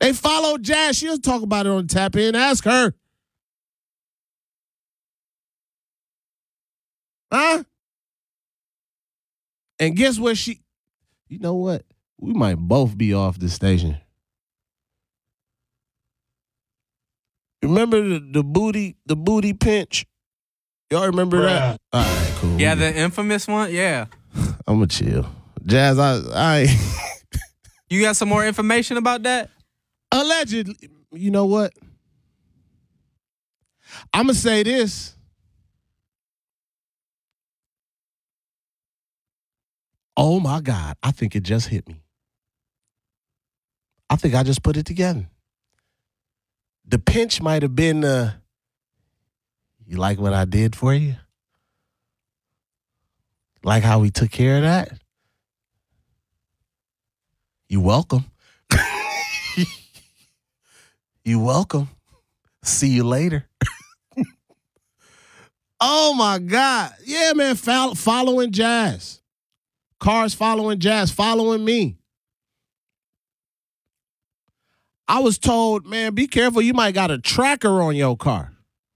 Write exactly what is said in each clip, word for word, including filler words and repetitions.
They follow Jazz. She'll talk about it on Tap In. Ask her. Huh? And guess what she, you know what? We might both be off the station. Remember the, the booty, the booty pinch? Y'all remember Bruh. that? All right, cool. Yeah, the infamous one? Yeah. I'm going to chill. Jazz, I, I You got some more information about that? Allegedly. You know what? I'm going to say this. Oh, my God. I think it just hit me. I think I just put it together. The pinch might have been, uh, you like what I did for you? Like how we took care of that? You welcome. You welcome. See you later. Oh, my God. Yeah, man, Fo- following Jazz. Cars following Jazz, following me. I was told, man, be careful. You might got a tracker on your car.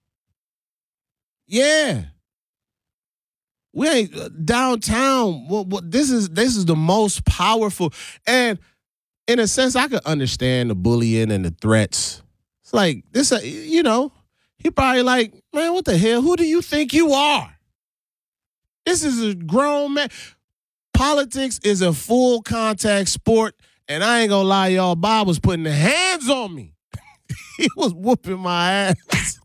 Yeah. We ain't uh, downtown. Well, well, this is this is the most powerful. And in a sense, I could understand the bullying and the threats. It's like, this, uh, you know, he probably like, man, what the hell? Who do you think you are? This is a grown man. Politics is a full contact sport. And I ain't gonna lie, y'all, Bob was putting the hands on me. He was whooping my ass.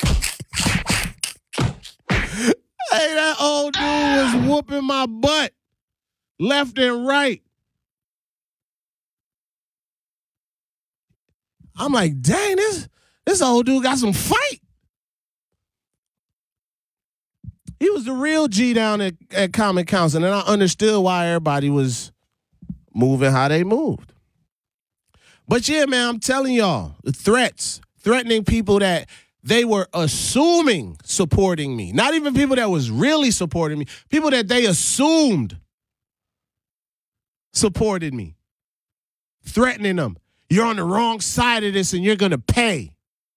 Hey, that old dude was whooping my butt left and right. I'm like, dang, this, this old dude got some fight. He was the real G down at, at Common Council, and I understood why everybody was moving how they moved. But yeah, man, I'm telling y'all, the threats, threatening people that they were assuming supporting me. Not even people that was really supporting me. People that they assumed supported me. Threatening them. You're on the wrong side of this and you're going to pay.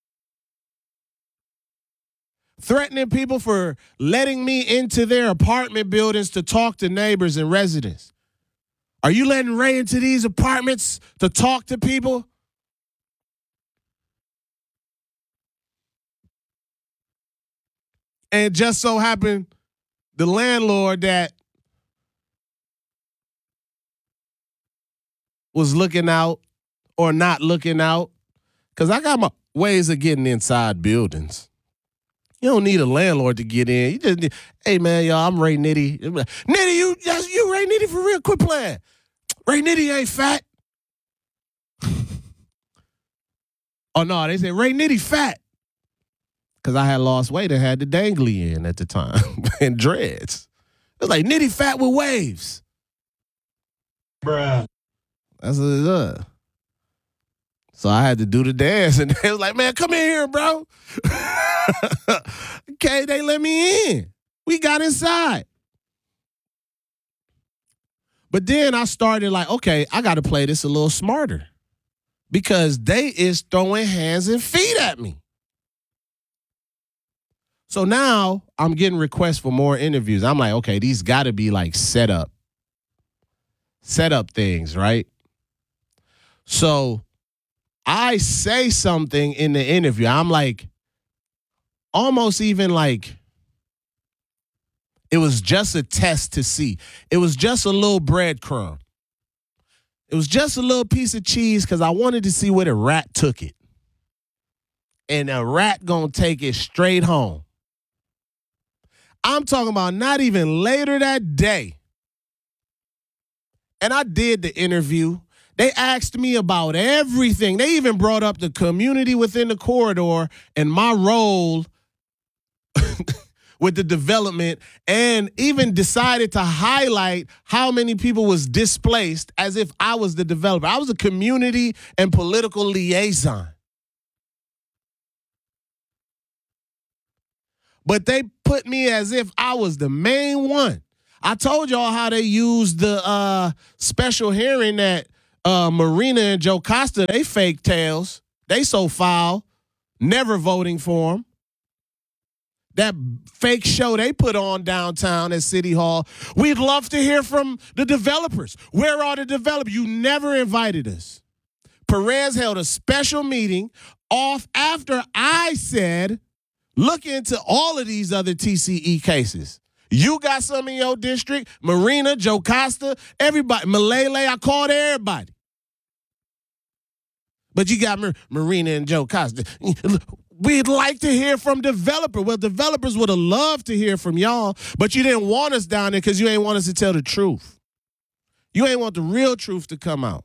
Threatening people for letting me into their apartment buildings to talk to neighbors and residents. Are you letting Ray into these apartments to talk to people? And it just so happened the landlord that was looking out or not looking out, because I got my ways of getting inside buildings. You don't need a landlord to get in. You just need, hey, man, y'all, I'm Ray Nitty. Nitty, you, yes, you Ray Nitty for real? Quit playing. Ray Nitty ain't fat. Oh, no, they said Ray Nitty fat. Because I had lost weight and had the dangly in at the time and dreads. It was like Nitty fat with waves. Bruh. That's what it is. So I had to do the dance, and they was like, man, come in here, bro. Okay, they let me in. We got inside. But then I started like, okay, I got to play this a little smarter because they is throwing hands and feet at me. So now I'm getting requests for more interviews. I'm like, okay, these got to be like set up, set up things, right? So I say something in the interview. I'm like, almost even like, it was just a test to see. It was just a little breadcrumb. It was just a little piece of cheese because I wanted to see where the rat took it. And the rat gonna take it straight home. I'm talking about not even later that day. And I did the interview. They asked me about everything. They even brought up the community within the corridor and my role with the development, and even decided to highlight how many people was displaced as if I was the developer. I was a community and political liaison. But they put me as if I was the main one. I told y'all how they used the uh, special hearing that uh, Marina and Joe Costa, they fake tails. They so foul, never voting for him. That fake show they put on downtown at City Hall. We'd love to hear from the developers. Where are the developers? You never invited us. Perez held a special meeting off after I said, look into all of these other T C E cases. You got some in your district, Marina, Joe Costa, everybody, Malele, I called everybody. But you got Mar- Marina and Joe Costa. We'd like to hear from developers. Well, developers would have loved to hear from y'all, but you didn't want us down there because you ain't want us to tell the truth. You ain't want the real truth to come out.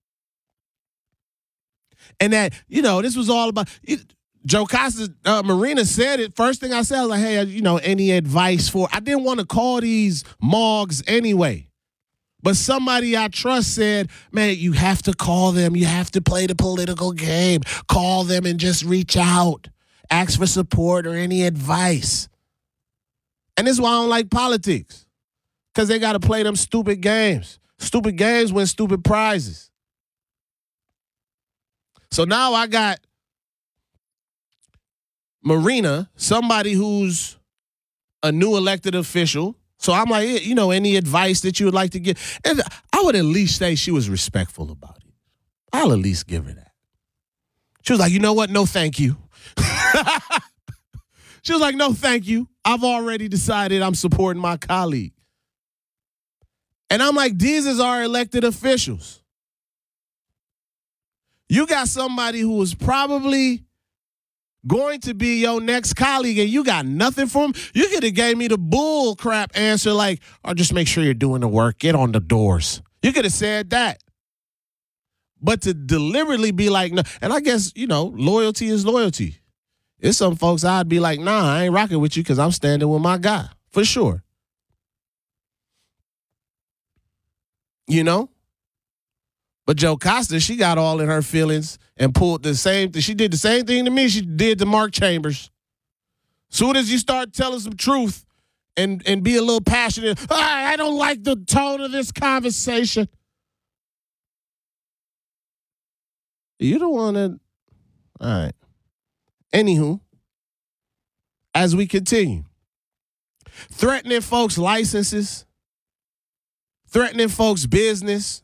And that, you know, this was all about, it, Joe Costa, uh, Marina said it. First thing I said, I was like, hey, you know, any advice for, I didn't want to call these mogs anyway. But somebody I trust said, man, you have to call them. You have to play the political game. Call them and just reach out. Ask for support or any advice. And this is why I don't like politics. Because they got to play them stupid games. Stupid games win stupid prizes. So now I got Marina, somebody who's a new elected official. So I'm like, you know, any advice that you would like to give? And I would at least say she was respectful about it. I'll at least give her that. She was like, you know what? No, thank you. She was like, no, thank you. I've already decided I'm supporting my colleague. And I'm like, these is our elected officials. You got somebody who was probably going to be your next colleague and you got nothing for him. You could have gave me the bull crap answer like, oh, just make sure you're doing the work. Get on the doors. You could have said that. But to deliberately be like, no, and I guess, you know, loyalty is loyalty. There's some folks I'd be like, nah, I ain't rocking with you because I'm standing with my guy, for sure. You know? But Joe Costa, she got all in her feelings and pulled the same thing. She did the same thing to me she did to Mark Chambers. Soon as you start telling some truth and, and be a little passionate, oh, I don't like the tone of this conversation. You don't want to. All right. Anywho, as we continue, threatening folks' licenses, threatening folks' business,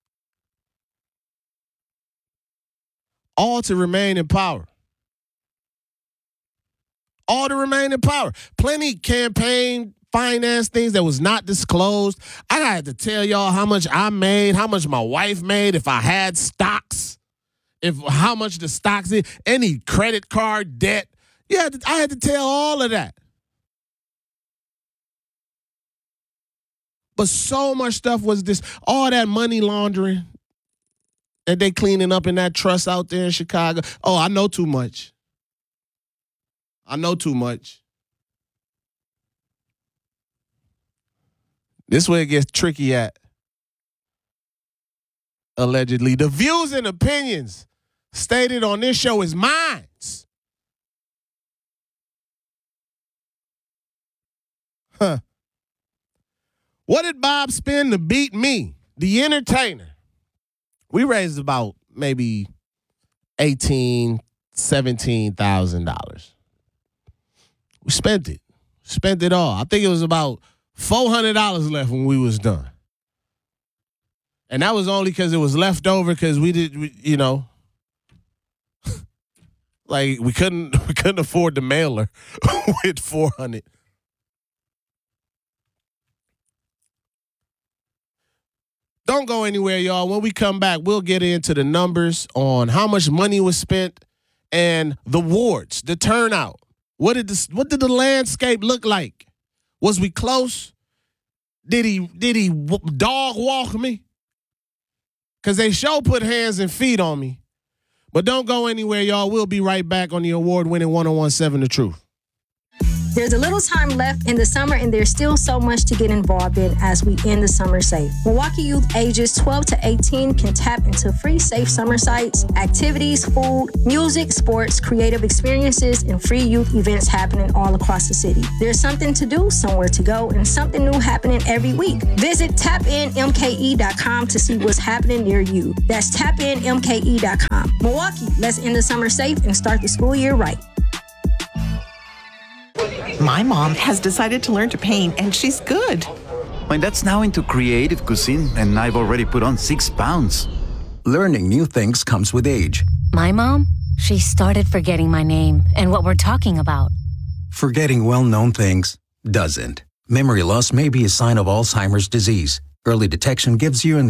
all to remain in power. All to remain in power. Plenty campaign finance things that was not disclosed. I had to tell y'all how much I made, how much my wife made, if I had stocks, if how much the stocks is, any credit card debt. Yeah, I had to tell all of that. But so much stuff was this, all that money laundering that they cleaning up in that trust out there in Chicago. Oh, I know too much. I know too much. This way it gets tricky at. Allegedly. The views and opinions stated on this show is mine. Huh. What did Bob spend to beat me, the entertainer? We raised about maybe eighteen, seventeen thousand dollars. We spent it. Spent it all. I think it was about four hundred dollars left when we was done. And that was only because it was left over because we did, we, you know, like we couldn't we couldn't afford the mailer with four hundred. Don't go anywhere, y'all. When we come back, we'll get into the numbers on how much money was spent and the wards, the turnout. What did the, what did the landscape look like? Was we close? Did he did he dog walk me? Because they sure put hands and feet on me. But don't go anywhere, y'all. We'll be right back on the award-winning one oh one seven The Truth. There's a little time left in the summer, and there's still so much to get involved in as we end the summer safe. Milwaukee youth ages twelve to eighteen can tap into free safe summer sites, activities, food, music, sports, creative experiences, and free youth events happening all across the city. There's something to do, somewhere to go, and something new happening every week. Visit tap in m k e dot com to see what's happening near you. That's tap in m k e dot com. Milwaukee, let's end the summer safe and start the school year right. My mom has decided to learn to paint, and she's good. My dad's now into creative cuisine, and I've already put on six pounds. Learning new things comes with age. My mom, she started forgetting my name and what we're talking about. Forgetting well-known things doesn't. Memory loss may be a sign of Alzheimer's disease. Early detection gives you an